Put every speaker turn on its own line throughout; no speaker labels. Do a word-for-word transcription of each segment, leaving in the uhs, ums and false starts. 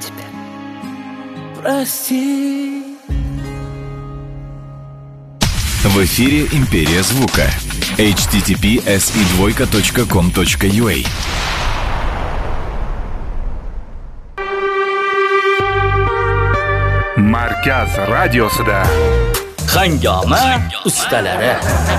тебя. Прости.
В эфире «Империя звука». эйч ти ти пи эс и двойка точка ком точка ю а.
Markaz radiosida
Hangoma ustalari.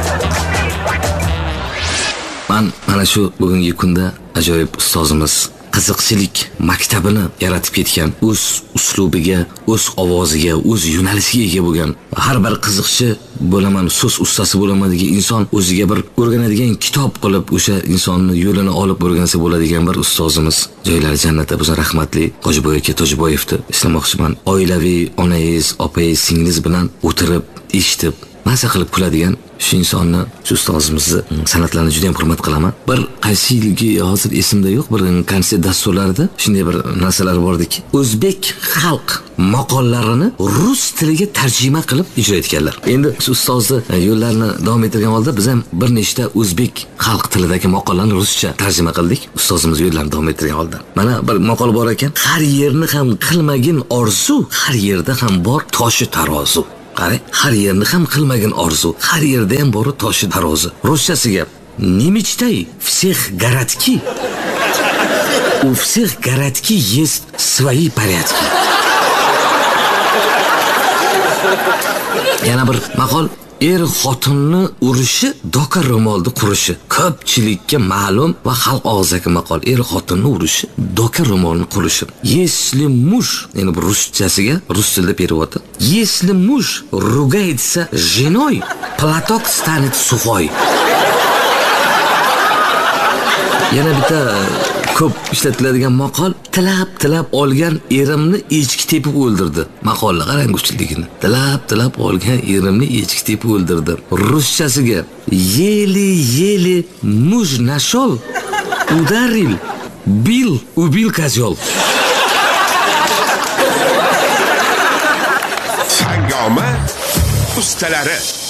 Men mana shu bugungi kunda ajoyib ustozimiz qiziqchilik maktabini yaratib ketgan, o'z uslubiga, o'z ovoziga, o'z yo'nalishiga ega bo'lgan, har bir qiziqchi bo'laman, so'z ustasi bo'laman degan inson o'ziga bir o'rganadigan kitob qilib o'sha insonni yo'lini olib o'rgansa bo'ladigan bir ustozimiz. Joylari jannatda bo'lsin, rahmatli Hojiboy aka Tojiboyevni eslamoqchiman. Oilaviy onangiz, opangiz, singlingiz bilan o'tirib, eshitib, maza qilib kuladigan shu insonni, shu ustozimizni san'atlarini juda ham hurmat qilaman. Bir qaysi yilgi hozir esimda yo'q, bir konsert dasturlarida shunday bir narsalar bordiki, o'zbek xalq maqollalarini rus tiliga tarjima qilib ijro etganlar. Endi shu ustozni yo'llarini davom ettirgan holda biz ham bir nechta o'zbek xalq tilidagi maqolalarni ruscha tarjima qildik. Ustozimiz yo'llarini davom ettirgan holda. Mana bir maqol bor ekan: har yerni ham qilmagin orzu, har yerda ham bor toshi tarozi. Qarang, har yerni ham qilmagan orzu, har yerda ham bor toshi tarozi. Ruschasiga: Немечтай всех городки. У всех городки есть свои порядки. Yana bir maqol: er xotinni urishi doka ro'molni qurishi. Ko'pchilikka ma'lum va xalq og'zaki maqol: er xotinni urishi doka ro'molni qurishi. Если муж, yani bu ruschasiga, rus tilida перевод. Если муж ругается с женой, платок станет сухой. Yana bitta ko'p ishlatiladigan maqol: tilab tilab olgan erimni echki tepib o'ldirdi. Maqolni qarang kuchliligini. Tilab tilab olgan erimni echki tepib o'ldirdi. Ruschasiga: еле-еле муж нашел, ударил, бил, убил козел.
Hangoma ustalari.